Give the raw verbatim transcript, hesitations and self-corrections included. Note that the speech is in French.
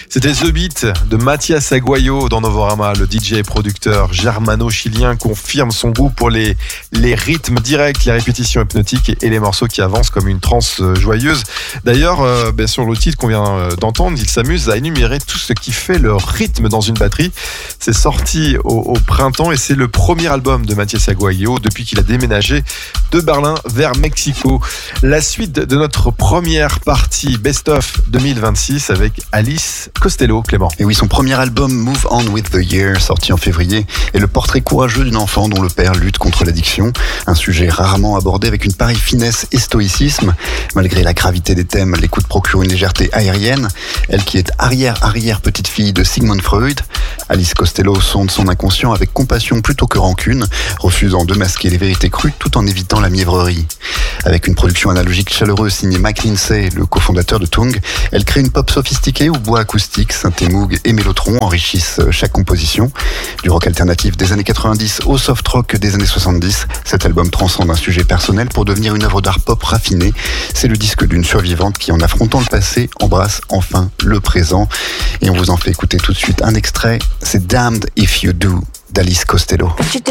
C'était The Beat de Mathias Aguayo dans Novorama. Le D J et producteur germano-chilien confirme son goût pour les, les rythmes directs, les répétitions hypnotiques et les morceaux qui avancent comme une transe joyeuse. D'ailleurs, euh, ben sur le titre qu'on vient d'entendre, il s'amuse à énumérer tout ce qui fait le rythme dans une batterie. C'est sorti au, au printemps et c'est le premier album de Mathias Aguayo depuis qu'il a déménagé de Berlin vers Mexico. La suite de notre première partie Best of deux mille vingt-six avec Alice Costello, Clément. Et oui, son premier album Move On With The Year, sorti en février, est le portrait courageux d'une enfant dont le père lutte contre l'addiction. Un sujet rarement abordé avec une pareille finesse et stoïcisme. Malgré la gravité des thèmes, l'écoute procure une légèreté aérienne. Elle qui est arrière-arrière-petite-fille de Sigmund Freud, Alice Costello sonde son inconscient avec compassion plutôt que rancune, refusant de masquer les vérités crues tout en évitant la mièvrerie. Avec une production analogique chaleureuse signée Mike Lindsay, le cofondateur de Tung, elle crée une pop sophistiquée où bois acoustique, synthé Moog et mélotron enrichissent chaque composition. Du rock alternatif des années quatre-vingt-dix au soft rock des années soixante-dix, cet album transcende un sujet personnel pour devenir une œuvre d'art pop raffinée. C'est le disque d'une survivante qui, en affrontant le passé, embrasse enfin le présent. Et on vous en fait écouter tout de suite un extrait, c'est Damned If You Do d'Alice Costello.